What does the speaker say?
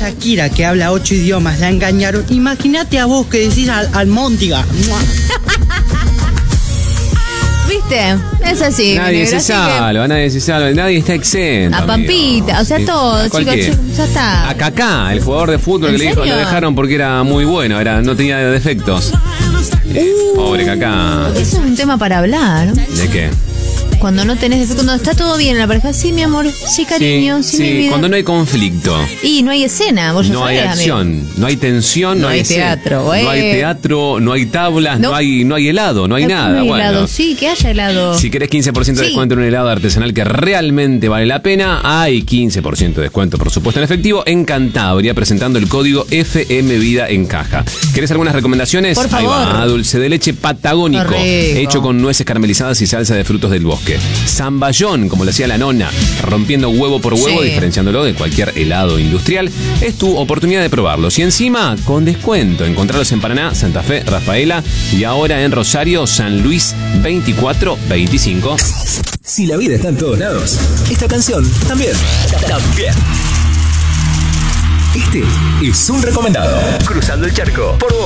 Shakira, que habla 8 idiomas, la engañaron. Imagínate a vos que decís almóndiga. ¿Viste? Es así. Nadie se salva, nadie está exento. A Pampita, o sea, todo, chicos, ya está. A Kaká, el jugador de fútbol que le dijo, lo dejaron porque era muy bueno, no tenía defectos. Pobre Kaká. Eso es un tema para hablar. ¿De qué? Cuando no tenés defecto, cuando está todo bien en la pareja, sí, mi amor, sí, cariño, sí, mi vida. Cuando no hay conflicto. Y no hay escena, vos ya no sabés, hay acción, amigo. no hay tensión, no hay teatro, no hay teatro, no hay tablas, no hay helado, no hay nada. No hay bueno, helado, sí, que haya helado. Si querés 15% de descuento en un helado artesanal que realmente vale la pena, hay 15% de descuento, por supuesto, en efectivo, en Cantabria, presentando el código FM Vida en caja. ¿Querés algunas recomendaciones? Por favor. Ahí va, dulce de leche patagónico, hecho con nueces caramelizadas y salsa de frutos del bosque. Zamballón, como le hacía la nona, rompiendo huevo por huevo, diferenciándolo de cualquier helado industrial. Es tu oportunidad de probarlos. Y encima, con descuento. Encontrarlos en Paraná, Santa Fe, Rafaela y ahora en Rosario, San Luis 2425. Si la vida está en todos lados, esta canción también. Este es un recomendado. Cruzando el charco por vos.